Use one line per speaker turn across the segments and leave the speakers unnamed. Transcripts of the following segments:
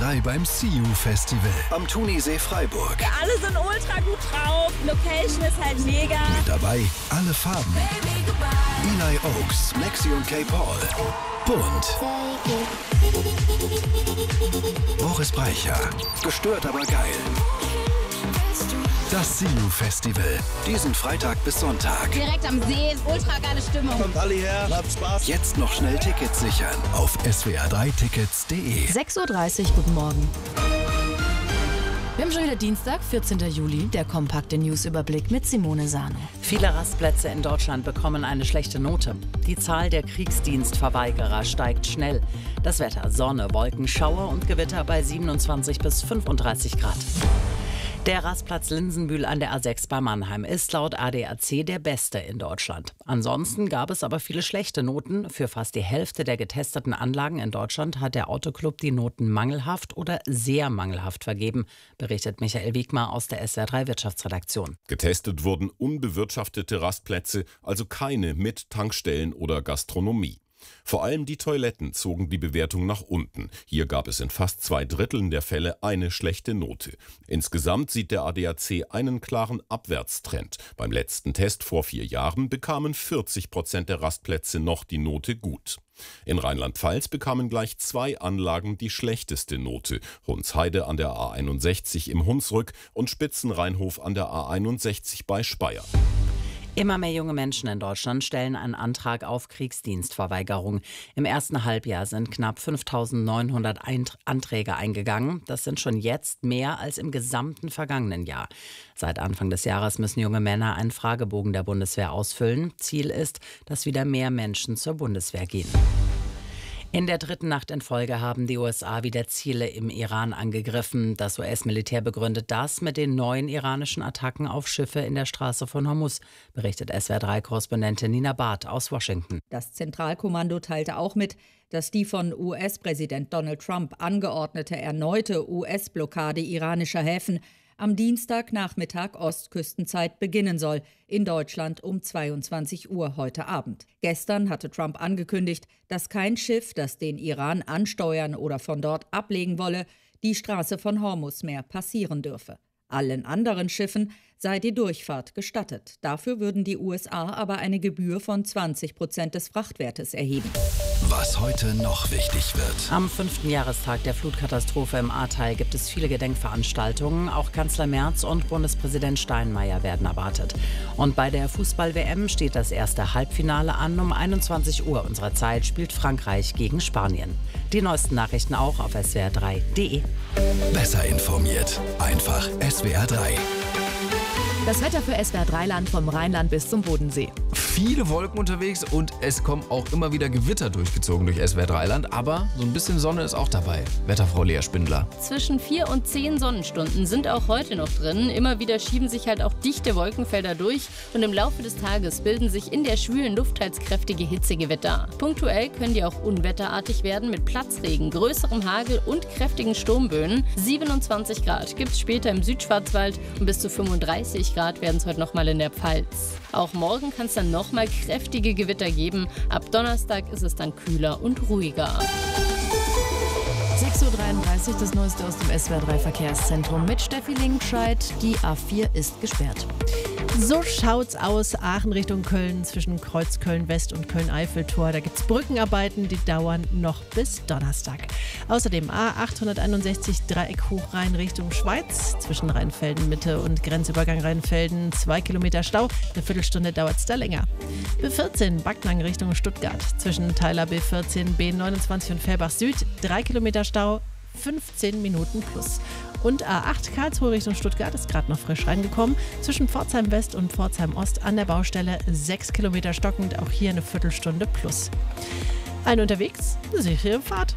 3 beim See You Festival am Thunisee Freiburg.
Ja, alle sind ultra gut drauf. Location ist halt mega.
Mit dabei alle Farben. Eli Oaks, Lexi und Kay Paul. Bunt. Boris Brejcha. Gestört, aber geil. Das See You Festival. Diesen Freitag bis Sonntag.
Direkt am See, ultra geile Stimmung.
Kommt alle her, habt Spaß.
Jetzt noch schnell Tickets sichern auf swr3tickets.de.
6:30 Uhr, guten Morgen. Wir haben schon wieder Dienstag, 14. Juli, der kompakte Newsüberblick mit Simone Sano.
Viele Rastplätze in Deutschland bekommen eine schlechte Note. Die Zahl der Kriegsdienstverweigerer steigt schnell. Das Wetter: Sonne, Wolken, Schauer und Gewitter bei 27 bis 35 Grad. Der Rastplatz Linsenbühl an der A6 bei Mannheim ist laut ADAC der beste in Deutschland. Ansonsten gab es aber viele schlechte Noten. Für fast die Hälfte der getesteten Anlagen in Deutschland hat der Autoclub die Noten mangelhaft oder sehr mangelhaft vergeben, berichtet Michael Wiegmar aus der SWR3 Wirtschaftsredaktion.
Getestet wurden unbewirtschaftete Rastplätze, also keine mit Tankstellen oder Gastronomie. Vor allem die Toiletten zogen die Bewertung nach unten. Hier gab es in fast 2/3 der Fälle eine schlechte Note. Insgesamt sieht der ADAC einen klaren Abwärtstrend. Beim letzten Test vor 4 Jahren bekamen 40% der Rastplätze noch die Note gut. In Rheinland-Pfalz bekamen gleich 2 Anlagen die schlechteste Note. Hunsheide an der A61 im Hunsrück und Spitzenrheinhof an der A61 bei Speyer.
Immer mehr junge Menschen in Deutschland stellen einen Antrag auf Kriegsdienstverweigerung. Im ersten Halbjahr sind knapp 5.900 Anträge eingegangen. Das sind schon jetzt mehr als im gesamten vergangenen Jahr. Seit Anfang des Jahres müssen junge Männer einen Fragebogen der Bundeswehr ausfüllen. Ziel ist, dass wieder mehr Menschen zur Bundeswehr gehen. In der 3. Nacht in Folge haben die USA wieder Ziele im Iran angegriffen. Das US-Militär begründet das mit den neuen iranischen Attacken auf Schiffe in der Straße von Hormuz, berichtet SWR3-Korrespondentin Nina Barth aus Washington.
Das Zentralkommando teilte auch mit, dass die von US-Präsident Donald Trump angeordnete erneute US-Blockade iranischer Häfen am Dienstagnachmittag Ostküstenzeit beginnen soll, in Deutschland um 22 Uhr heute Abend. Gestern hatte Trump angekündigt, dass kein Schiff, das den Iran ansteuern oder von dort ablegen wolle, die Straße von Hormuz mehr passieren dürfe. Allen anderen Schiffen sei die Durchfahrt gestattet. Dafür würden die USA aber eine Gebühr von 20% des Frachtwertes erheben.
Was heute noch wichtig wird.
Am 5. Jahrestag der Flutkatastrophe im Ahrtal gibt es viele Gedenkveranstaltungen. Auch Kanzler Merz und Bundespräsident Steinmeier werden erwartet. Und bei der Fußball-WM steht das erste Halbfinale an. Um 21 Uhr unserer Zeit spielt Frankreich gegen Spanien. Die neuesten Nachrichten auch auf swr3.de.
Besser informiert. Einfach SWR3.
Das Wetter für SWR3-Land vom Rheinland bis zum Bodensee.
Viele Wolken unterwegs und es kommen auch immer wieder Gewitter durchgezogen durch SWR3-Land, aber so ein bisschen Sonne ist auch dabei. Wetterfrau Lea Spindler.
Zwischen 4 und 10 Sonnenstunden sind auch heute noch drin. Immer wieder schieben sich halt auch dichte Wolkenfelder durch und im Laufe des Tages bilden sich in der schwülen Luft teils kräftige Hitzegewitter. Punktuell können die auch unwetterartig werden mit Platzregen, größerem Hagel und kräftigen Sturmböen. 27 Grad gibt es später im Südschwarzwald und bis zu 35 Grad werden es heute nochmal in der Pfalz. Auch morgen kann es dann nochmal kräftige Gewitter geben. Ab Donnerstag ist es dann kühler und ruhiger.
6:33 Uhr, das Neueste aus dem SWR3-Verkehrszentrum mit Steffi Lingenscheid. Die A4 ist gesperrt.
So schaut's aus. Aachen Richtung Köln zwischen Kreuz Köln-West und Köln-Eiffeltor. Da gibt's Brückenarbeiten, die dauern noch bis Donnerstag. Außerdem A861 Dreieck Hochrhein Richtung Schweiz zwischen Rheinfelden-Mitte und Grenzübergang Rheinfelden. 2 Kilometer Stau, eine Viertelstunde dauert's da länger. B14 Backnang Richtung Stuttgart zwischen Teiler B14, B29 und Fellbach Süd. 3 Kilometer Stau, 15 Minuten plus. Und A8 Karlsruhe Richtung Stuttgart ist gerade noch frisch reingekommen. Zwischen Pforzheim West und Pforzheim Ost an der Baustelle 6 Kilometer stockend, auch hier eine Viertelstunde plus. Allen unterwegs, eine sichere Fahrt.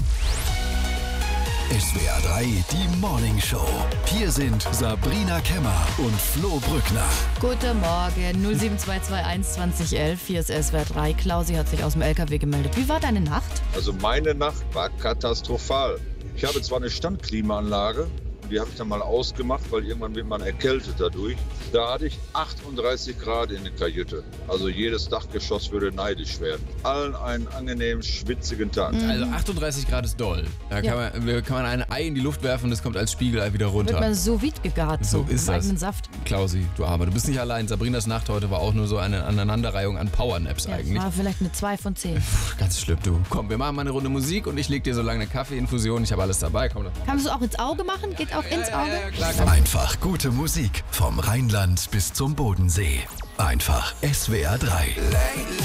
SWR3, die Morning Show. Hier sind Sabrina Kemmer und Flo Brückner.
Guten Morgen, 07221 2011. Hier ist SWR3. Klausi hat sich aus dem LKW gemeldet. Wie war deine Nacht?
Also meine Nacht war katastrophal. Ich habe zwar eine Standklimaanlage,
Die habe ich dann mal ausgemacht, weil irgendwann wird man erkältet dadurch. Da hatte ich 38 Grad in der Kajüte. Also jedes Dachgeschoss würde neidisch werden. Allen einen angenehmen, schwitzigen Tag.
Also 38 Grad ist doll. Da kann man ein Ei in die Luft werfen und es kommt als Spiegelei wieder runter.
Wird man so vide gegart, so
ist
im
das.
eigenen Saft.
Klausi, du Armer, du bist nicht allein. Sabrinas Nacht heute war auch nur so eine Aneinanderreihung an Powernaps eigentlich.
War vielleicht eine 2 von 10.
Ganz schlimm, du. Komm, wir machen mal eine Runde Musik und ich leg dir so lange eine Kaffeeinfusion. Ich habe alles dabei. Komm doch.
Kannst du auch ins Auge machen? Geht auch ins Auge?
Klar, komm.
Einfach gute Musik vom Rheinland bis zum Bodensee. Einfach SWR 3.